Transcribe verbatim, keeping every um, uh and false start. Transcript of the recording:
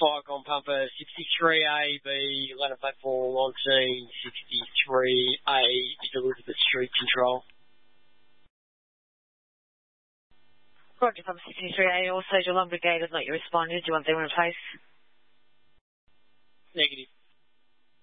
Fire Gone Pumper, sixty-three A, B, ladder platform, on scene, sixty-three A, Elizabeth Street Control. Roger, Pumper sixty-three A, also your Lumber Brigade has not yet responded. Do you want them in place? Negative.